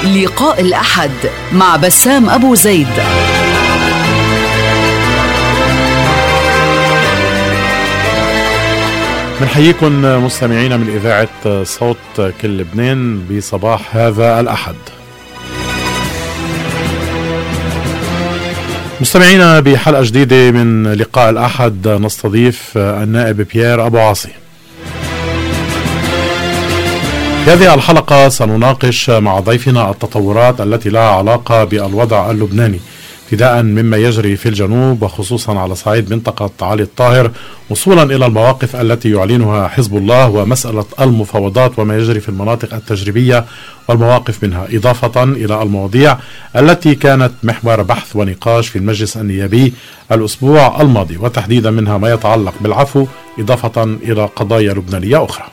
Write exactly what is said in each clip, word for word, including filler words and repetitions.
لقاء الأحد مع بسام أبو زيد. بنحييكم مستمعينا من إذاعة صوت كل لبنان بصباح هذا الأحد. مستمعينا بحلقة جديدة من لقاء الأحد نستضيف النائب بيير أبو عاصي. في هذه الحلقة سنناقش مع ضيفنا التطورات التي لها علاقة بالوضع اللبناني ابتداء مما يجري في الجنوب وخصوصا على صعيد منطقة علي الطاهر وصولا إلى المواقف التي يعلنها حزب الله ومسألة المفاوضات وما يجري في المناطق التجريبية والمواقف منها، إضافة إلى المواضيع التي كانت محور بحث ونقاش في المجلس النيابي الأسبوع الماضي، وتحديدا منها ما يتعلق بالعفو إضافة إلى قضايا لبنانية أخرى.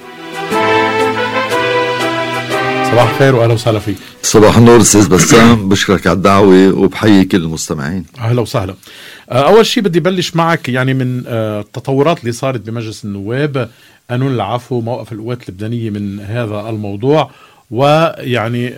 صباح الخير واهلا وسهلا فيك. صباح النور استاذ بسام، بشكرك على الدعوه وبحيي كل المستمعين. اهلا وسهلا. اول شيء بدي بلش معك يعني من التطورات اللي صارت بمجلس النواب، قانون العفو، موقف القوات اللبنانيه من هذا الموضوع، ويعني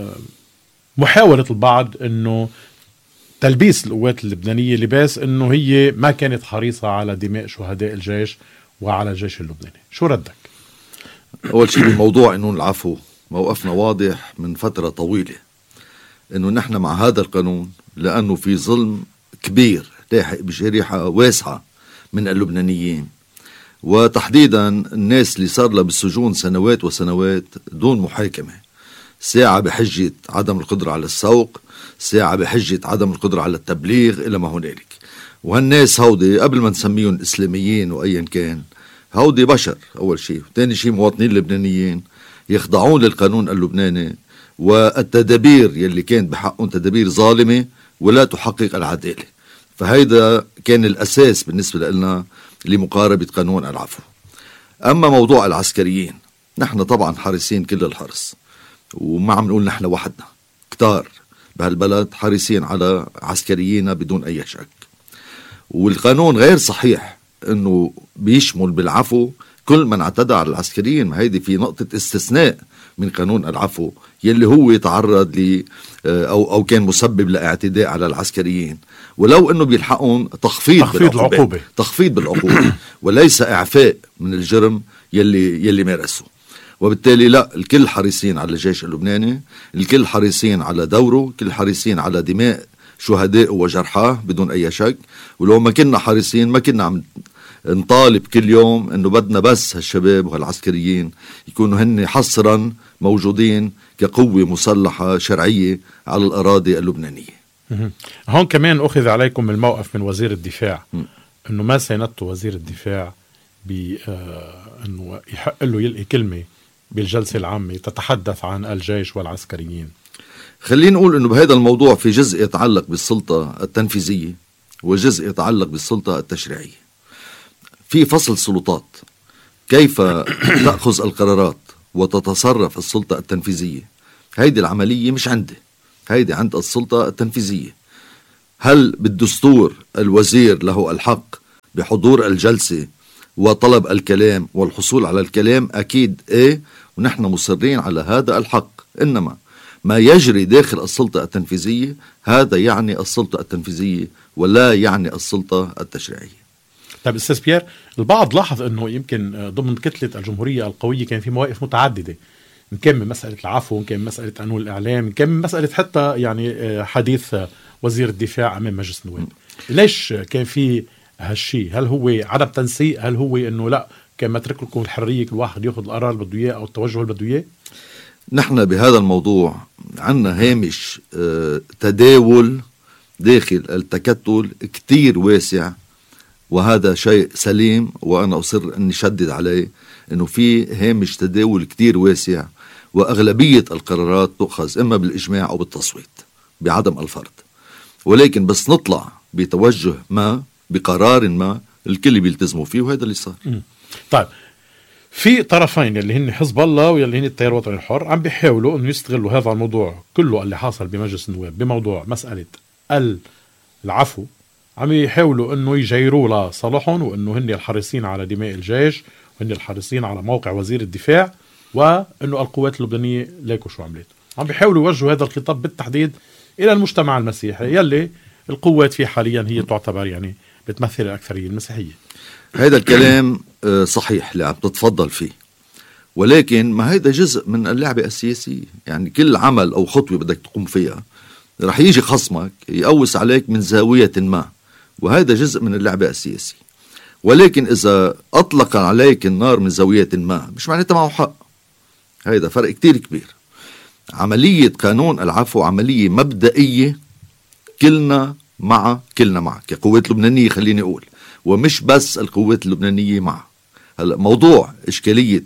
محاوله البعض انه تلبيس القوات اللبنانيه لباس انه هي ما كانت حريصه على دماء شهداء الجيش وعلى الجيش اللبناني. شو ردك؟ اول شيء بموضوع قانون العفو، موقفنا واضح من فترة طويلة انه نحن مع هذا القانون لانه في ظلم كبير لاحق بشريحة واسعة من اللبنانيين، وتحديدا الناس اللي صار لها بالسجون سنوات وسنوات دون محاكمة، ساعة بحجة عدم القدرة على السوق، ساعة بحجة عدم القدرة على التبليغ إلى ما هنالك. وهالناس هودي قبل ما نسميهم إسلاميين وأيا كان، هودي بشر أول شيء، وثاني شيء مواطنين لبنانيين يخضعون للقانون اللبناني والتدابير يلي كانت بحقهم تدابير ظالمة ولا تحقق العدالة. فهيدا كان الأساس بالنسبة لنا لمقاربة قانون العفو. أما موضوع العسكريين، نحن طبعا حريصين كل الحرص، وما عم نقول نحن وحدنا، كتار بهالبلد حريصين على عسكريين بدون أي شك. والقانون غير صحيح أنه بيشمل بالعفو كل من اعتدى على العسكريين. ما هيدي في نقطة استثناء من قانون العفو يلي هو يتعرض ل أو, أو كان مسبب لاعتداء على العسكريين، ولو أنه بيلحقون تخفيض, تخفيض بالعقوبة تخفيض بالعقوبة وليس إعفاء من الجرم يلي, يلي مارسه. وبالتالي لا، الكل حريصين على الجيش اللبناني، الكل حريصين على دوره، الكل حريصين على دماء شهداء وجرحاه بدون أي شك. ولو ما كنا حريصين ما كنا عم نطالب كل يوم انه بدنا بس هالشباب وهالعسكريين يكونوا هن حصرا موجودين كقوة مسلحة شرعية على الأراضي اللبنانية. هون كمان أخذ عليكم الموقف من وزير الدفاع م. انه ما ساندته وزير الدفاع بأنه يحق له يلقي كلمة بالجلسة العامة تتحدث عن الجيش والعسكريين. خلينا نقول انه بهذا الموضوع في جزء يتعلق بالسلطة التنفيذية وجزء يتعلق بالسلطة التشريعية. في فصل سلطات، كيف تأخذ القرارات وتتصرف السلطة التنفيذية، هيدي العملية مش عندي، هيدي عند السلطة التنفيذية. هل بالدستور الوزير له الحق بحضور الجلسة وطلب الكلام والحصول على الكلام؟ أكيد إيه، ونحن مصرين على هذا الحق. إنما ما يجري داخل السلطة التنفيذية هذا يعني السلطة التنفيذية ولا يعني السلطة التشريعية. طيب أستاذ بيير، البعض لاحظ أنه يمكن ضمن كتلة الجمهورية القوية كان في مواقف متعددة، إن كان من مسألة العفو، إن كان من مسألة قانون الإعلام، إن كان من مسألة حتى يعني حديث وزير الدفاع أمام مجلس النواب. ليش كان في هالشي؟ هل هو عدم تنسيق؟ هل هو أنه لا كان مترك لكم الحرية كل واحد يأخذ القرار اللي بده إياه أو التوجه اللي بده إياه؟ نحن بهذا الموضوع عنا هامش تداول داخل التكتل كتير واسع، وهذا شيء سليم، وأنا أصر أني شدد عليه أنه في هامش تداول كتير واسع، وأغلبية القرارات تؤخذ إما بالإجماع أو بالتصويت بعدم الفرض. ولكن بس نطلع بتوجه ما بقرار ما الكل بيلتزموا فيه، وهذا اللي صار. م. طيب، في طرفين اللي هن حزب الله واللي هن التيار الوطني الحر عم بيحاولوا أنه يستغلوا هذا الموضوع كله اللي حاصل بمجلس النواب بموضوع مسألة العفو، عم يحاولوا انه يجيروا لصالحهم وانه هن الحريصين على دماء الجيش وهن الحريصين على موقع وزير الدفاع، وانه القوات اللبنانيه ليكوا شو عملت. عم بيحاولوا يوجهوا هذا الخطاب بالتحديد إلى المجتمع المسيحي يلي القوات فيه حاليا هي تعتبر يعني بتمثل الأكثرية المسيحية. هذا الكلام صحيح اللي عم تتفضل فيه، ولكن ما هيدا جزء من اللعبة السياسية. يعني كل عمل أو خطوة بدك تقوم فيها رح يجي خصمك يقوس عليك من زاوية ما، وهذا جزء من اللعبة السياسية. ولكن إذا أطلق عليك النار من زاوية ما مش معناتها معه حق. هذا فرق كتير كبير. عملية قانون العفو عملية مبدئية كلنا مع كلنا مع كقوات لبنانية، خليني أقول، ومش بس القوات اللبنانية مع. هلا موضوع إشكالية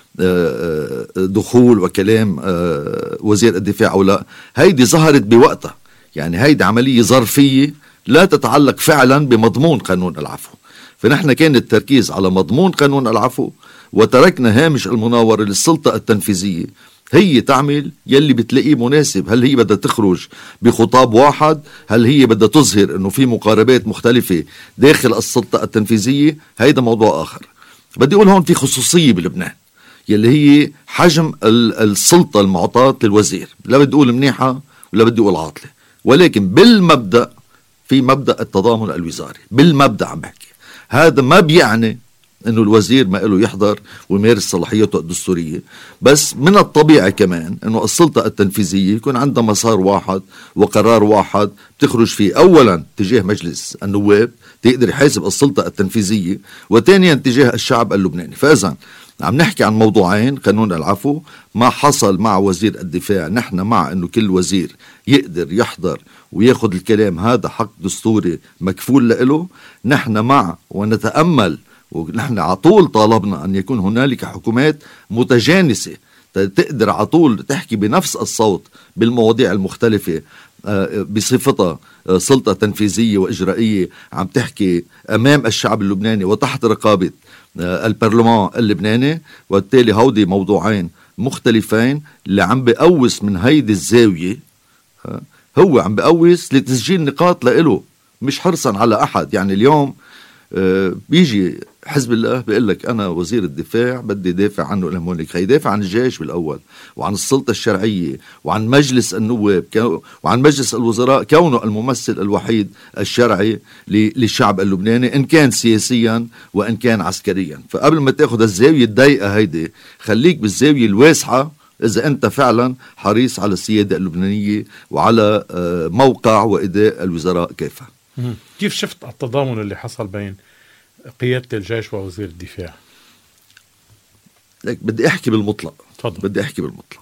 دخول وكلام وزير الدفاع أو لا، هيدي ظهرت بوقتها. يعني هيدي عملية ظرفية لا تتعلق فعلا بمضمون قانون العفو. فنحن كان التركيز على مضمون قانون العفو، وتركنا هامش المناورة للسلطة التنفيذية هي تعمل يلي بتلاقيه مناسب. هل هي بدها تخرج بخطاب واحد؟ هل هي بدها تظهر انه في مقاربات مختلفة داخل السلطة التنفيذية؟ هيدا موضوع آخر. بدي أقول هون في خصوصية بلبنان يلي هي حجم السلطة المعطاة للوزير. لا بدي أقول منيحة ولا بدي أقول عاطلة، ولكن بالمبدأ في مبدأ التضامن الوزاري. بالمبدأ عم بحكي. هذا ما بيعني انه الوزير ما له يحضر ويمارس صلاحياته الدستورية، بس من الطبيعي كمان انه السلطة التنفيذية يكون عندها مسار واحد وقرار واحد بتخرج فيه، اولا تجاه مجلس النواب تقدر يحاسب السلطة التنفيذية، وثانيا تجاه الشعب اللبناني. فاذا عم نحكي عن موضوعين، قانون العفو ما حصل مع وزير الدفاع، نحن مع انه كل وزير يقدر يحضر وياخد الكلام، هذا حق دستوري مكفول له. نحن مع ونتأمل ونحن عطول طالبنا أن يكون هنالك حكومات متجانسة تقدر عطول تحكي بنفس الصوت بالمواضيع المختلفة بصفتها سلطة تنفيذية وإجرائية عم تحكي أمام الشعب اللبناني وتحت رقابة البرلمان اللبناني. وبالتالي هودي موضوعين مختلفين. اللي عم بقوس من هيدي الزاوية هو عم بقوس لتسجيل نقاط لإله، مش حرصا على أحد. يعني اليوم بيجي حزب الله بيقول لك أنا وزير الدفاع بدي دافع عنه الهمونيك، هيدافع عن الجيش بالأول وعن السلطة الشرعية وعن مجلس النواب وعن مجلس الوزراء كونه الممثل الوحيد الشرعي للشعب اللبناني إن كان سياسيا وإن كان عسكريا. فقبل ما تأخذ الزاوية الضيقة هيدي خليك بالزاوية الواسعة إذا أنت فعلا حريص على السيادة اللبنانية وعلى موقع وإداء الوزراء كافة. كيف شفت التضامن اللي حصل بين قيادة الجيش ووزير الدفاع؟ لك بدي أحكي بالمطلق. فضل. بدي أحكي بالمطلق.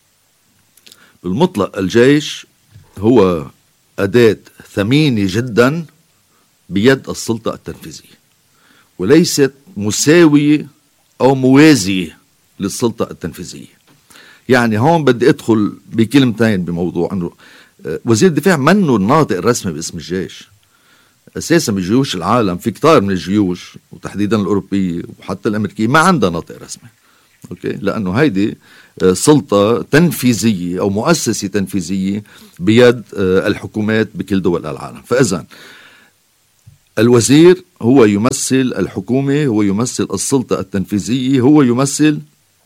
بالمطلق الجيش هو أداة ثمينة جدا بيد السلطة التنفيذية، وليست مساوية أو موازية للسلطة التنفيذية. يعني هون بدي أدخل بكلمتين بموضوع أنه وزير الدفاع منه الناطق الرسمي باسم الجيش. أساسا بجيوش العالم في كتار من الجيوش وتحديدا الأوروبية وحتى الأمريكية ما عندها ناطق رسمي، أوكي؟ لأنه هيدي سلطة تنفيذية أو مؤسسة تنفيذية بيد الحكومات بكل دول العالم. فإذا الوزير هو يمثل الحكومة، هو يمثل السلطة التنفيذية، هو يمثل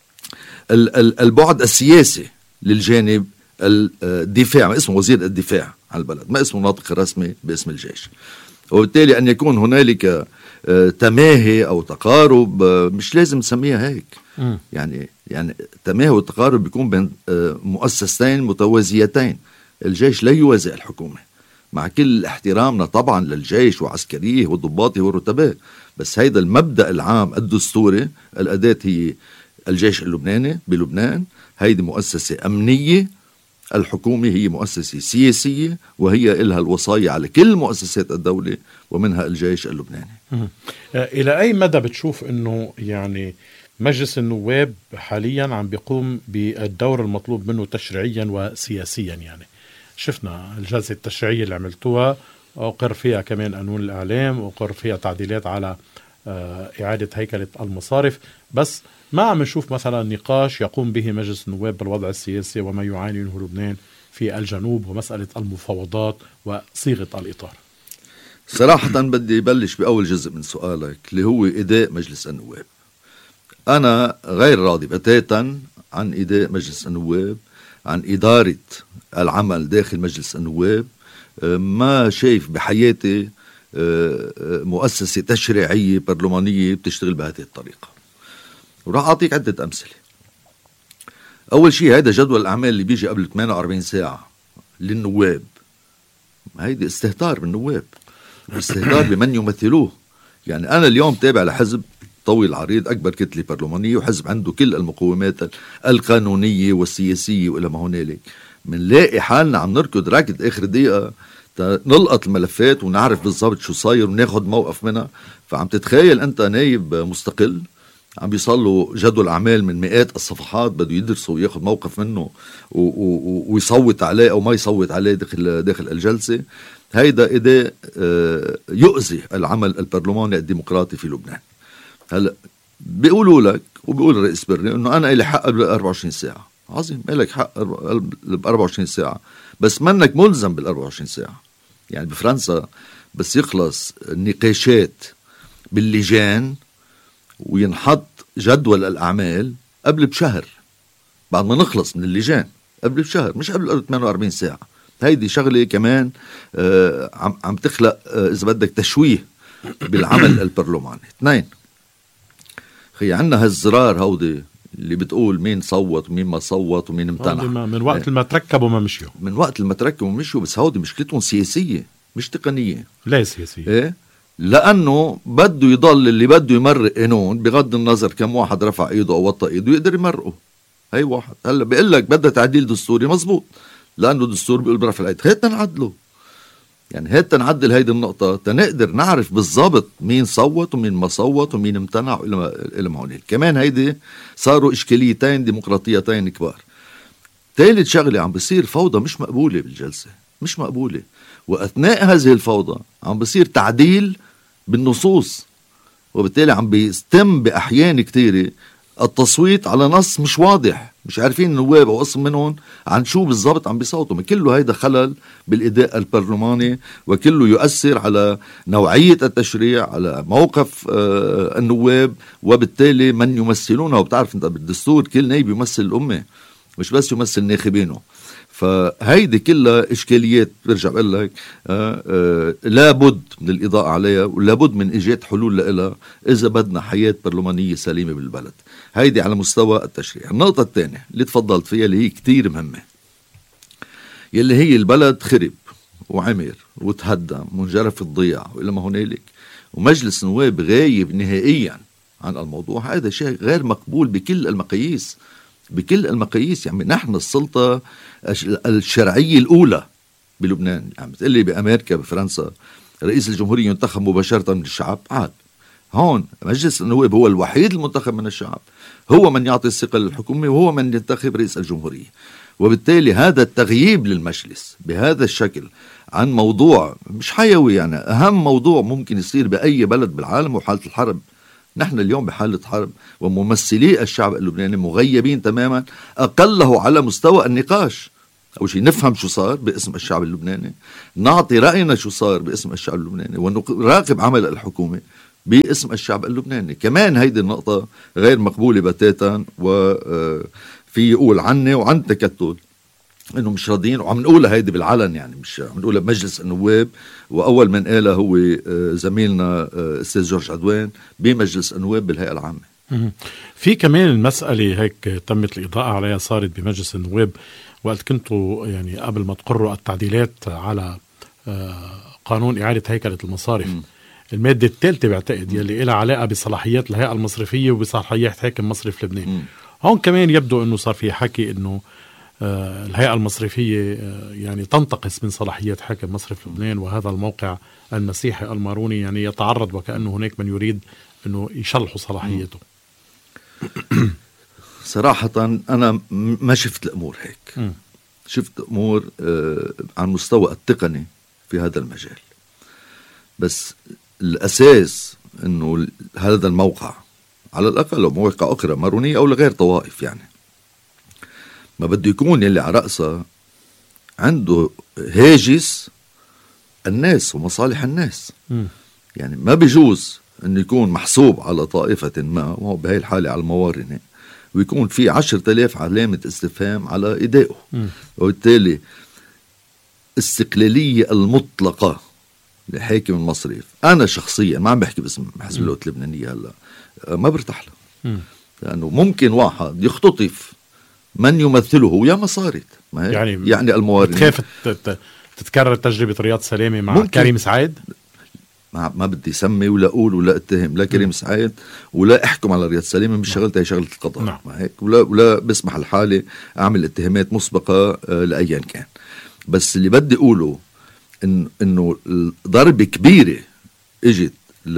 البعد السياسي للجانب الدفاع. ما اسمه وزير الدفاع على البلد، ما اسمه ناطق رسمي باسم الجيش. وبالتالي أن يكون هنالك تماهي أو تقارب مش لازم نسميها هيك. م. يعني يعني تماهي والتقارب بيكون بين مؤسستين متوازيتين. الجيش لا يوازي الحكومة، مع كل احترامنا طبعا للجيش وعسكريه وضباطه والرتباء، بس هيدا المبدأ العام الدستوري. الأداة هي الجيش اللبناني بلبنان، هيدي مؤسسة أمنية. الحكومة هي مؤسسة سياسية وهي إلها الوصاية على كل مؤسسات الدولة ومنها الجيش اللبناني. إلى أي مدى بتشوف أنه يعني مجلس النواب حاليا عم بيقوم بالدور المطلوب منه تشريعيا وسياسيا؟ يعني شفنا الجلسة التشريعية اللي عملتوها أقر فيها كمان قانون الإعلام، أقر فيها تعديلات على إعادة هيكلة المصارف، بس ما عم نشوف مثلا نقاش يقوم به مجلس النواب بالوضع السياسي وما يعاني منه لبنان في الجنوب ومسألة المفاوضات وصيغة الإطار. صراحة بدي بلش بأول جزء من سؤالك اللي هو إداء مجلس النواب. أنا غير راضي بتاتا عن إداء مجلس النواب عن إدارة العمل داخل مجلس النواب. ما شايف بحياتي مؤسسة تشريعية برلمانية بتشتغل بهذه الطريقة. وراح أعطيك عدة أمثلة. أول شيء هذا جدول الأعمال اللي بيجي قبل ثمانية وأربعين ساعة للنواب، هيدي استهتار بالنواب، استهتار بمن يمثلوه. يعني أنا اليوم تابع لحزب طويل عريض، أكبر كتلة برلمانية، وحزب عنده كل المقومات القانونية والسياسية وإلى ما هنالك. منلاقي حالنا عم نركض راكد آخر دقيقة نلقط الملفات ونعرف بالضبط شو صاير وناخد موقف منها. فعم تتخيل أنت نايب مستقل عم بيصلوا جدول أعمال من مئات الصفحات بده يدرسه وياخد موقف منه ويصوت عليه أو ما يصوت عليه داخل, داخل الجلسة. هيدا إداء يؤذي العمل البرلماني الديمقراطي في لبنان. هلأ بيقولوا لك وبيقول الرئيس برني إنه أنا إلي حق بال أربعة وعشرين ساعة. عظيم، إلك حق ب أربعة وعشرين ساعة، بس منك ملزم بال أربعة وعشرين ساعة. يعني بفرنسا بس يخلص النقاشات باللجان وينحط جدول الأعمال قبل بشهر، بعد ما نخلص من اللجان قبل بشهر، مش قبل ثمانية وأربعين ساعة. هيدي شغلة كمان آه عم, عم تخلق آه إذا بدك تشويه بالعمل البرلماني. اثنين، خي عنا هالزرار هودي اللي بتقول مين صوت ومين ما صوت ومين امتنع من وقت ما تركبوا ما مشيوا من وقت ما تركبوا ما مشيوا. بس هودي مشكلتهم سياسية مش تقنية. لا سياسية، ايه؟ لأنه بده يضل اللي بده يمرق قانون بغض النظر كم واحد رفع ايده او وطى ايده يقدر يمرقه. هي واحد. هلا بيقول لك بدها تعديل دستوري، مزبوط، لأنه الدستور بيقول برفع الايد. هيدا نعدله، يعني هيدا نعدل هيدي النقطة تنقدر نعرف بالضبط مين صوت ومين ما صوت ومين امتنع إلى ما هونيك. كمان هيدي صاروا إشكاليتين ديمقراطيتين كبار. ثالث شغلة عم بصير فوضى مش مقبولة بالجلسة، مش مقبولة. وأثناء هذه الفوضى عم بصير تعديل بالنصوص، وبالتالي عم بيستم بأحيان كتيرة التصويت على نص مش واضح، مش عارفين النواب أو قسم منهم عن شو بالضبط عم بيصوتوا. كله هيدا خلل بالإداء البرلماني، وكله يؤثر على نوعية التشريع، على موقف آه النواب، وبالتالي من يمثلونه. وبتعرف انت بالدستور كل نائب يمثل الأمة، مش بس يمثل ناخبينه. فهيدي كلها إشكاليات برجع بقول لك آه آه لابد من الإضاءة عليها، ولابد من إيجاد حلول لها إذا بدنا حياة برلمانية سليمة بالبلد. هيدي على مستوى التشريع. النقطة الثانية اللي تفضلت فيها اللي هي كتير مهمة، يلي هي البلد خرب وعمر وتهدم منجرف الضياع وإلى ما هنالك، ومجلس النواب غايب نهائيا عن الموضوع. هذا شيء غير مقبول بكل المقاييس، بكل المقاييس. يعني نحن السلطة الشرعية الأولى بلبنان. يعني بتقلي بأمريكا بفرنسا رئيس الجمهورية ينتخب مباشرة من الشعب، عاد هون مجلس النواب هو الوحيد المنتخب من الشعب، هو من يعطي الثقة للحكومة وهو من ينتخب رئيس الجمهورية. وبالتالي هذا التغييب للمجلس بهذا الشكل عن موضوع مش حيوي، يعني أهم موضوع ممكن يصير بأي بلد بالعالم وحالة الحرب. نحن اليوم بحالة حرب، وممثلي الشعب اللبناني مغيبين تماما، أقله على مستوى النقاش. أول شيء نفهم شو صار باسم الشعب اللبناني، نعطي رأينا شو صار باسم الشعب اللبناني، ونراقب عمل الحكومة باسم الشعب اللبناني. كمان هيدي النقطة غير مقبولة بتاتا، وفي يقول عني وعن تكتل انه مش راضيين، وعم نقولها هيدي بالعلن، يعني مش عم نقولها بمجلس النواب. واول من قالها هو زميلنا استاذ جورج عدوان بمجلس النواب بالهيئة العامة. في كمان المسألة هيك تمت الإضاءة عليها، صارت بمجلس النواب وقت كنتوا يعني قبل ما تقروا التعديلات على قانون إعادة هيكلة المصارف. م. المادة الثالثة بعتقد يلي إلها علاقة بصلاحيات الهيئة المصرفية وبصلاحيات حاكم مصرف لبنان. م. هون كمان يبدو أنه صار في حكي أنه آه الهيئة المصرفية آه يعني تنتقص من صلاحيات حاكم مصرف لبنان، وهذا الموقع المسيحي الماروني يعني يتعرض وكأنه هناك من يريد أنه يشلحوا صلاحيته. صراحة أنا ما شفت الأمور هيك. م. شفت أمور آه عن مستوى التقني في هذا المجال، بس الأساس أنه هذا الموقع على الأقل أو مواقع أخرى مارونية أو لغير طوائف، يعني ما بده يكون يلي على رأسه عنده هاجس الناس ومصالح الناس. م. يعني ما بيجوز أنه يكون محسوب على طائفة ما، وهو بهاي الحالة على الموارنة، ويكون في عشرة آلاف علامة استفهام على إدائه. وبالتالي استقلالية المطلقة لحاكم المصرف، أنا شخصيا ما عم بحكي باسم حزب الوقت اللبنانية هلا، ما برتاح له، لأنه ممكن واحد يختطف من يمثله يا ما صارت، ما هي؟ يعني يعني الموارد تخاف تتكرر تجربة رياض سلامة مع ممكن. كريم سعيد. ما, ما بدي سمي ولا أقول ولا أتهم لا كريم سعيد ولا أحكم على رياض سلامة، مش شغلتها، هي شغلة القضاء. نعم. ما هيك؟ ولا ولا بسمح الحالة أعمل اتهامات مسبقة لأيا كان. بس اللي بدي أقوله إن إنه ضربة كبيرة إجت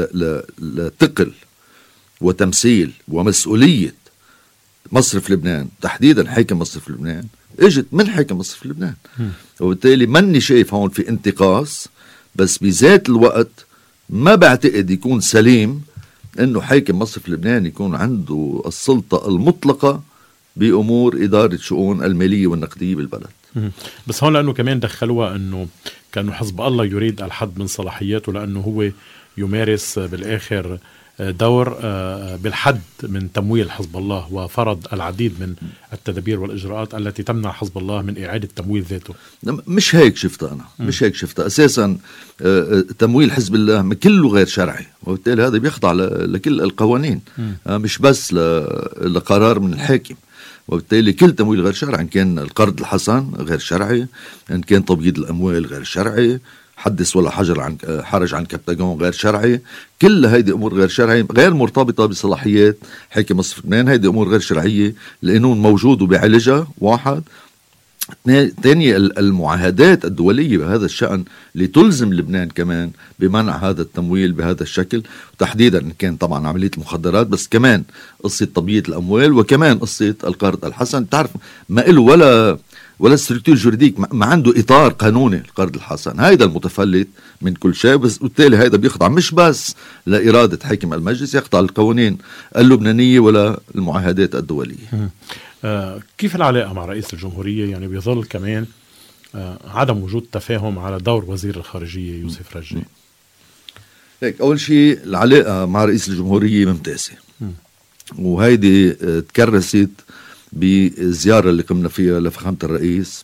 لتقل وتمثيل ومسؤولية مصرف لبنان، تحديدا حاكم مصرف لبنان، إجت من حاكم مصرف لبنان. وبالتالي ماني شايف هون في انتقاص، بس بذات الوقت ما بعتقد يكون سليم إنه حاكم مصرف لبنان يكون عنده السلطة المطلقة بأمور إدارة شؤون المالية والنقدية بالبلد. بس هون لأنه كمان دخلوها أنه كأنه حزب الله يريد الحد من صلاحياته، لأنه هو يمارس بالآخر دور بالحد من تمويل حزب الله، وفرض العديد من التدابير والإجراءات التي تمنع حزب الله من إعادة تمويل ذاته. مش هيك شفتها أنا، م. مش هيك شفتها أساسا. تمويل حزب الله كله غير شرعي، وبالتالي هذا بيخضع لكل القوانين، م. مش بس لقرار من الحاكم. وبالتالي كل تمويل غير شرعي، إن كان القرض الحسن غير شرعي، إن كان تبييض الأموال غير شرعي، حدث ولا حجر عن حرج عن كبتاجون غير شرعي، كل هيدي أمور غير شرعية غير مرتبطة بصلاحيات حاكم مصرف لبنان. هيدي أمور غير شرعية، القانون موجود وبيعالجها. واحد ثاني، المعاهدات الدولية بهذا الشأن لتلزم لبنان كمان بمنع هذا التمويل بهذا الشكل، وتحديدا إن كان طبعا عملية المخدرات، بس كمان قصة تبييض الأموال، وكمان قصة القرض الحسن. تعرف ما إله ولا ولا ستركتور جوريديك، ما عنده إطار قانوني القرض الحسن، هيدا المتفلت من كل شيء. بس بالتالي هيدا بيخضع مش بس لإرادة حاكم المجلس، يخضع القوانين اللبنانية ولا المعاهدات الدولية. آه كيف العلاقة مع رئيس الجمهورية؟ يعني بيظل كمان آه عدم وجود تفاهم على دور وزير الخارجية يوسف رجي. هيك أول شيء العلاقة مع رئيس الجمهورية ممتازة، وهيدي آه تكرست بالزيارة اللي قمنا فيها لفخامة الرئيس،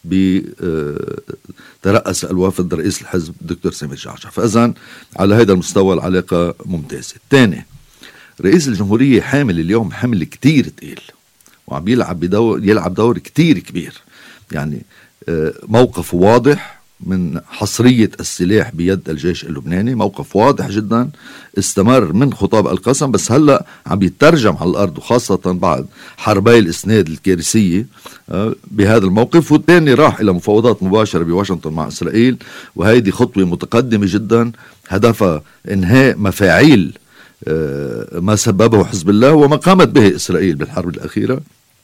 بترأس الوافد رئيس الحزب الدكتور سامي الجعجع. فإذن على هذا المستوى العلاقة ممتازة. الثاني، رئيس الجمهورية حامل اليوم حمل كتير تقيل، وعم يلعب بدور يلعب دور كتير كبير. يعني موقف واضح من حصرية السلاح بيد الجيش اللبناني، موقف واضح جدا استمر من خطاب القسم، بس هلأ عم يترجم على الأرض، وخاصة بعد حربي الإسناد الكارثية بهذا الموقف. والثاني راح إلى مفاوضات مباشرة بواشنطن مع إسرائيل، وهيدي خطوة متقدمة جدا هدفها إنهاء مفاعيل ما سببه حزب الله وما قامت به إسرائيل بالحرب الأخيرة،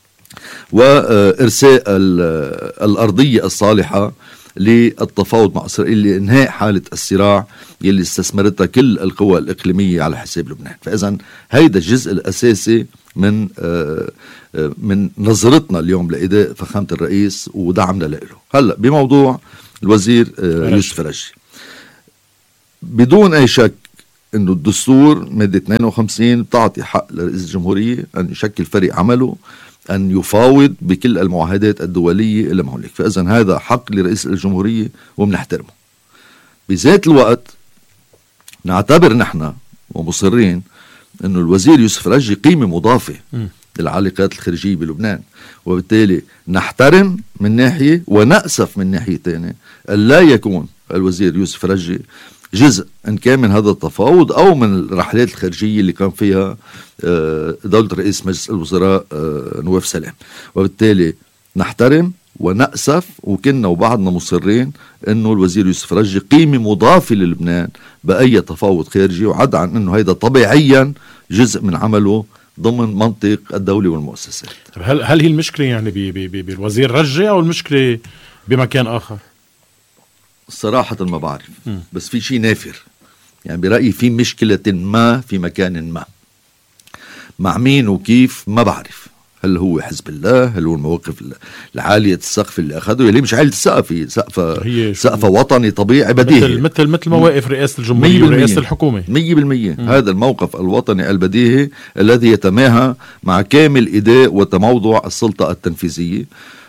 وإرساء الأرضية الصالحة للتفاوض مع إسرائيل لإنهاء حالة الصراع يلي استثمرتها كل القوى الإقليمية على حساب لبنان. فإذن هيدا الجزء الأساسي من من نظرتنا اليوم لإداء فخامة الرئيس ودعمنا له. هلأ بموضوع الوزير يوسف رجي، بدون أي شك إنه الدستور مادة اثنين وخمسين بتعطي حق لرئيس الجمهورية أن يشكل فريق عمله، أن يفاوض بكل المعاهدات الدولية اللي معه لك. فإذن هذا حق لرئيس الجمهورية ومنحترمه. بذات الوقت نعتبر نحن ومصرين أنه الوزير يوسف رجي قيمة مضافة م. للعلاقات الخارجية بلبنان، وبالتالي نحترم من ناحية ونأسف من ناحية تانية أن لا يكون الوزير يوسف رجي جزء إن كان من هذا التفاوض أو من الرحلات الخارجية اللي كان فيها دولة رئيس مجلس الوزراء نواف سلام. وبالتالي نحترم ونأسف، وكنا وبعضنا مصرين أنه الوزير يوسف رجي قيمة مضافة للبنان بأي تفاوض خارجي، وعد عن أنه هيدا طبيعيا جزء من عمله ضمن منطق الدولة والمؤسسات. هل هل هي المشكلة يعني بي بي بي بالوزير رجي أو المشكلة بمكان آخر؟ صراحة ما بعرف، م. بس في شيء نافر، يعني برأيي في مشكلة ما في مكان ما، مع مين وكيف ما بعرف. هل هو حزب الله؟ هل هو المواقف العالية السقف اللي أخذه اللي مش عالية السقف، سقف سقف وطني طبيعي بديهي، مثل مثل مثل مواقف رئاسة الجمهورية ورئاسة الحكومة مية بالمية. هذا الموقف الوطني البديهي الذي يتماهى مع كامل إداء وتموضع السلطة التنفيذية.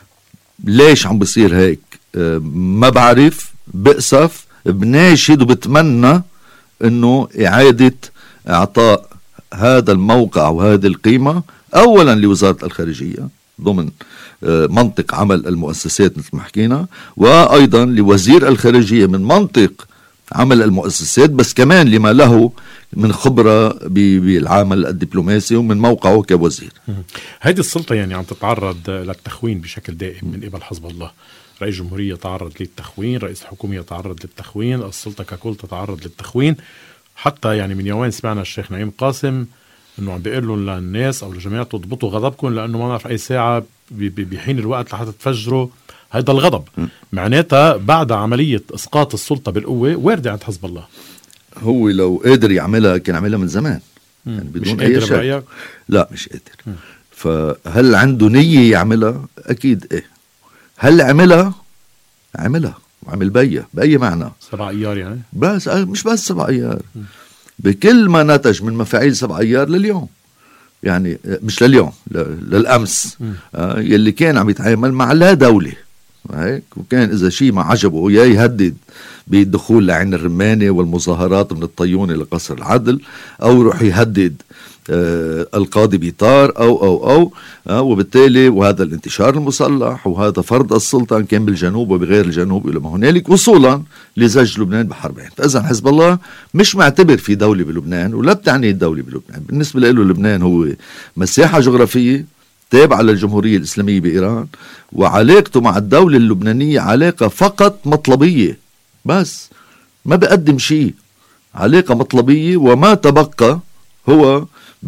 ليش عم بصير هيك؟ أه ما بعرف، بأسف، بناشد وبتمنى انه اعادة اعطاء هذا الموقع وهذه القيمة اولا لوزارة الخارجية ضمن منطق عمل المؤسسات مثل ما حكينا، وايضا لوزير الخارجية من منطق عمل المؤسسات، بس كمان لما له من خبرة بالعمل الدبلوماسي ومن موقعه كوزير. هذه السلطة يعني عم تتعرض للتخوين بشكل دائم من قبل حزب الله. رئيس الجمهورية تعرض للتخوين، رئيس الحكومة تعرض للتخوين، السلطة ككل تتعرض للتخوين. حتى يعني من يومين سمعنا الشيخ نعيم قاسم انه عم بيقول لهم للناس او للجماعة تضبطوا غضبكم لانه ما نعرف اي ساعة بحين الوقت لحتى تفجروا هذا الغضب. معناتها بعد عملية اسقاط السلطة بالقوة واردة عند حزب الله. هو لو قادر يعملها كان عملها من زمان يعني بدون اي شيء. لا مش قادر. م. فهل عنده نية يعملها؟ اكيد ايه. هل عملها؟ عملها وعمل بيا بأي معنى سبع أيار يعني بس مش بس سبع أيار م. بكل ما نتج من مفاعيل سبع أيار لليوم، يعني مش لليوم للأمس آه يلي كان عم يتعامل مع لا دولة هيك، وكان إذا شيء ما عجبه يا يهدد بالدخول لعين الرمانة والمظاهرات من الطيونة لقصر العدل، أو يروح يهدد آه القاضي بيطار أو أو أو آه وبالتالي وهذا الانتشار المسلح وهذا فرض السلطة إن كان بالجنوب وبغير الجنوب إلى ما هنالك وصولا لزج لبنان بحربين. فإذا حزب الله مش معتبر في دولة بلبنان ولا بتعني الدولة بلبنان. بالنسبة له لبنان هو مساحة جغرافية تابعة للجمهورية الإسلامية بإيران، وعلاقته مع الدولة اللبنانية علاقة فقط مطلبية، بس ما بقدم شيء، علاقة مطلبية، وما تبقى هو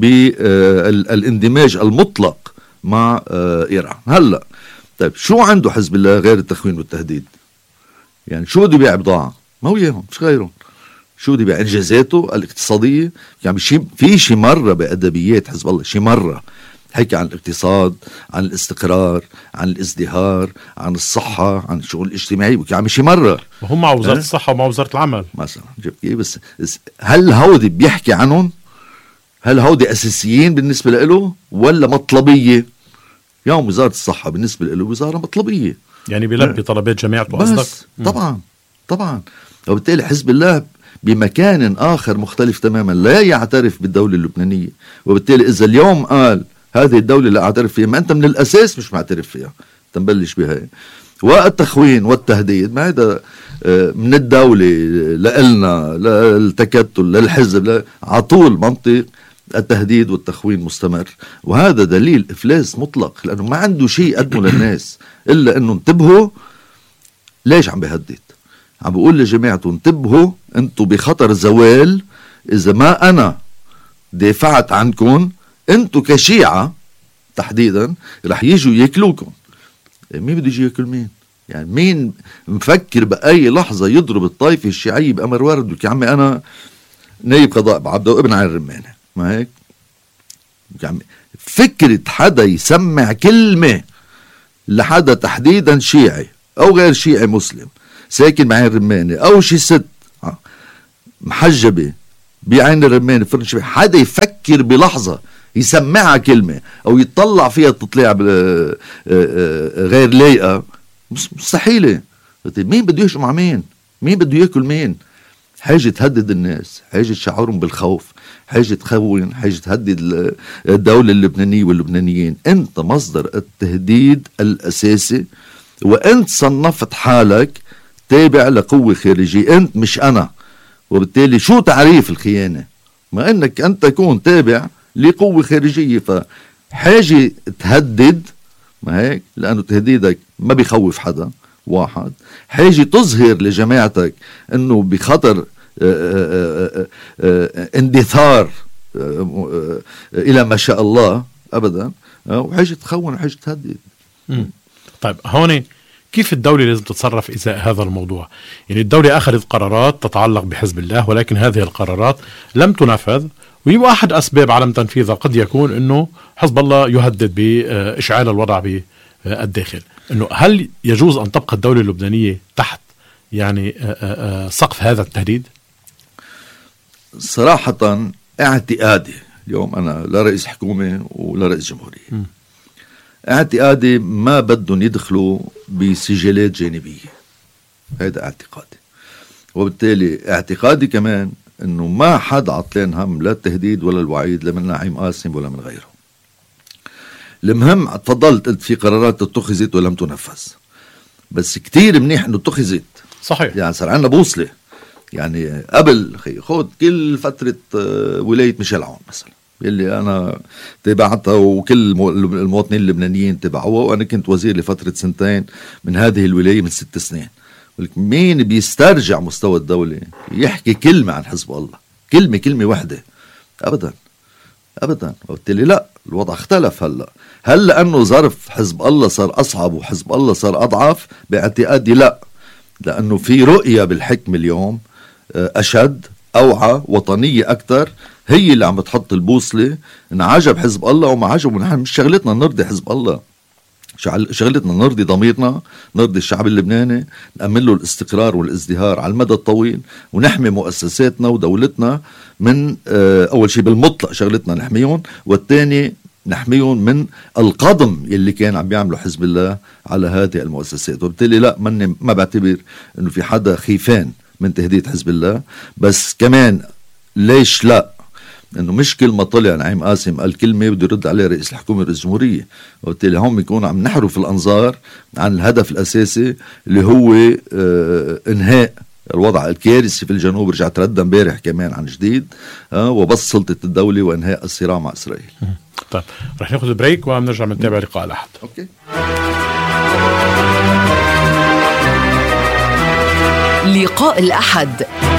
بالاندماج المطلق مع إيران. هلأ طيب شو عنده حزب الله غير التخوين والتهديد؟ يعني شو بده يبيع بضاعة؟ ما هو إياهم، مش غيرهم. شو بده يبيع؟ إنجازاته الاقتصادية. يعني شي في شي مرة بأدبيات حزب الله شي مرة حكي عن الاقتصاد، عن الاستقرار، عن الازدهار، عن الصحة، عن الشؤون الاجتماعية، يعني شي مرة وهم مع وزارة أه؟ الصحة ومع وزارة العمل مثلا. بس هل هودي بيحكي عنهم؟ هل هودي أساسيين بالنسبة له ولا مطلبية؟ يوم وزارة الصحة بالنسبة له وزارة مطلبية، يعني بيلبي طلبات جماعته قصدك؟ طبعا طبعا. وبالتالي حزب الله بمكان آخر مختلف تماما، لا يعترف بالدولة اللبنانية. وبالتالي إذا اليوم قال هذه الدولة اللي أعترف فيها، ما أنت من الأساس مش معترف فيها، تنبلش بها. والتخوين والتهديد ما هذا من الدولة لإلنا للتكتل للحزب عطول منطق التهديد والتخوين مستمر، وهذا دليل إفلاس مطلق، لأنه ما عنده شيء قدمه للناس إلا أنه انتبهوا. ليش عم بيهدد؟ عم بقول لجماعته انتبهوا انتوا بخطر زوال إذا ما أنا دافعت عنكم، انتوا كشيعة تحديدا رح يجوا ياكلوكم. مين بده يجي ياكل مين؟ يعني مين مفكر بأي لحظة يضرب الطائفة الشيعية بأمر وارد؟ يا عمي أنا نايب قضاء بعبده وابن عين الرمانة، ما هيك؟ يعني فكرة حدا يسمع كلمة لحدا تحديدا شيعي أو غير شيعي مسلم ساكن بعين الرمانة، أو شي ست محجبة بعين الرمانة فرنش، حدا يفكر بلحظة يسمعها كلمة أو يتطلع فيها تطلع غير لايقة، مستحيلة. مين بده يهجم مع مين؟ مين بده يأكل مين؟ حاجة تهدد الناس، حاجة تشعرهم بالخوف، حاجة تخون، حاجة تهدد الدولة اللبنانية واللبنانيين. أنت مصدر التهديد الأساسي، وأنت صنفت حالك تابع لقوة خارجية، أنت مش أنا. وبالتالي شو تعريف الخيانة؟ ما أنك أنت تكون تابع لقوة خارجية، فحاجة تهدد، ما هيك؟ لأنه تهديدك ما بيخوف حدا، واحد. حاجة تظهر لجماعتك أنه بخطر اندثار إلى ما شاء الله أبدا، وحاجة تخون وحاجة تهدد. طيب هون كيف الدولة لازم تتصرف إزاء هذا الموضوع؟ يعني الدولة أخذت قرارات تتعلق بحزب الله، ولكن هذه القرارات لم تنفذ، ويبقى أحد أسباب عدم تنفيذها قد يكون أنه حزب الله يهدد بإشعال الوضع بالداخل. أنه هل يجوز أن تبقى الدولة اللبنانية تحت يعني سقف هذا التهديد؟ صراحة اعتقادي اليوم أنا لا رئيس حكومة ولا رئيس جمهورية م. اعتقادي ما بدهم يدخلوا بسجلات جانبية، هذا اعتقادي. وبالتالي اعتقادي كمان انه ما حد عطلان هم لا التهديد ولا الوعيد، لا من نعيم قاسم ولا من غيره. المهم تفضلت قلت في قرارات اتخذت ولم تنفذ، بس كتير منيح انه اتخذت. صحيح، يعني صار عندنا بوصلة. يعني قبل خي خد كل فترة ولاية ميشيل عون مثلا اللي أنا تابعتها وكل المواطنين اللبنانيين تابعوها، وأنا كنت وزير لفترة سنتين من هذه الولاية من ست سنين. مين بيسترجع مستوى الدولة يحكي كلمة عن حزب الله، كلمة كلمة واحدة؟ أبدا أبدا. وبالتالي لا، الوضع اختلف هلأ. هل لأنه ظرف حزب الله صار أصعب وحزب الله صار أضعف؟ باعتقادي لا، لأنه في رؤية بالحكم اليوم أشد، أوعى، وطنية أكتر، هي اللي عم بتحط البوصلة. إن عجب حزب الله وما عجب، ونحن مش شغلتنا نرضي حزب الله، شغلتنا نرضي ضميرنا، نرضي الشعب اللبناني، نأمن له الاستقرار والازدهار على المدى الطويل، ونحمي مؤسساتنا ودولتنا من أول شيء بالمطلق شغلتنا نحميهم، والثاني نحميهم من القضم اللي كان عم بيعمله حزب الله على هذه المؤسسات. وبالتالي لا، مني ما بعتبر إنه في حدا خيفان من تهديد حزب الله. بس كمان ليش لا؟ انه مش كل ما طلع نعيم قاسم قال كلمه بده يرد عليه رئيس الحكومه ورئيس الجمهوريه، وبالتالي هم يكونوا عم نحرف الانظار عن الهدف الاساسي اللي هو آه انهاء الوضع الكارثي في الجنوب. رجعت رد امبارح كمان عن جديد آه وبس سلطه الدوله وانهاء الصراع مع اسرائيل. طيب رح ناخذ بريك وبنرجع بنتابع لقاء الأحد. اوكي. لقاء الأحد